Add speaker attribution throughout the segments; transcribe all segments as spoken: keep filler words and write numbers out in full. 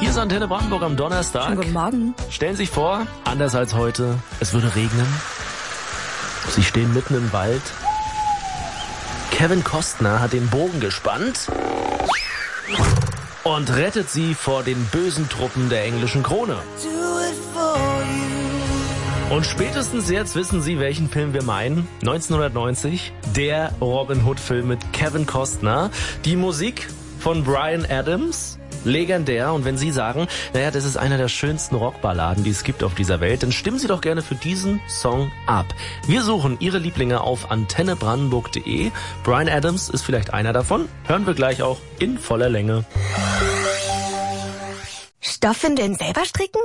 Speaker 1: Hier ist Antenne Brandenburg am Donnerstag.
Speaker 2: Schönen guten Morgen.
Speaker 1: Stellen Sie sich vor, anders als heute, es würde regnen. Sie stehen mitten im Wald. Kevin Costner hat den Bogen gespannt und rettet sie vor den bösen Truppen der englischen Krone. Und spätestens jetzt wissen Sie, welchen Film wir meinen. neunzehnhundertneunzig, der Robin Hood-Film mit Kevin Costner. Die Musik von Bryan Adams, legendär. Und wenn Sie sagen, naja, das ist einer der schönsten Rockballaden, die es gibt auf dieser Welt, dann stimmen Sie doch gerne für diesen Song ab. Wir suchen Ihre Lieblinge auf antenne brandenburg punkt de. Bryan Adams ist vielleicht einer davon. Hören wir gleich auch in voller Länge.
Speaker 2: Stoffwindeln selber stricken?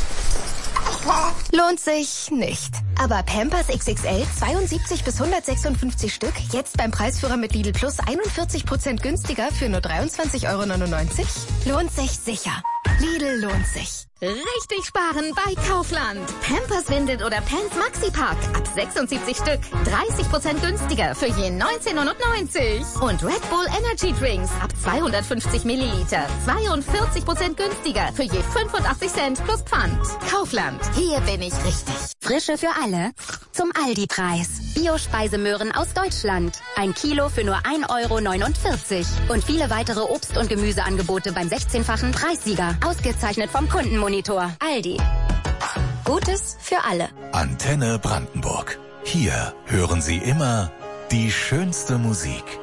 Speaker 2: Lohnt sich nicht. Aber Pampers X X L zweiundsiebzig bis hundertsechsundfünfzig Stück, jetzt beim Preisführer mit Lidl Plus einundvierzig Prozent günstiger für nur dreiundzwanzig Euro neunundneunzig? Lohnt sich sicher. Lidl lohnt sich.
Speaker 3: Richtig sparen bei Kaufland. Pampers Windeln oder Pants Maxi Pack ab sechsundsiebzig Stück. dreißig Prozent günstiger für je neunzehn neunundneunzig. Und Red Bull Energy Drinks ab zweihundertfünfzig Milliliter. zweiundvierzig Prozent günstiger für je fünfundachtzig Cent plus Pfand. Kaufland. Hier bin ich richtig.
Speaker 4: Frische für alle. Zum Aldi-Preis. Bio-Speisemöhren aus Deutschland. Ein Kilo für nur ein Euro neunundvierzig. Und viele weitere Obst- und Gemüseangebote beim sechzehnfachen Preissieger. Ausgezeichnet vom Kundenmonitor. Aldi. Gutes für alle.
Speaker 5: Antenne Brandenburg. Hier hören Sie immer die schönste Musik.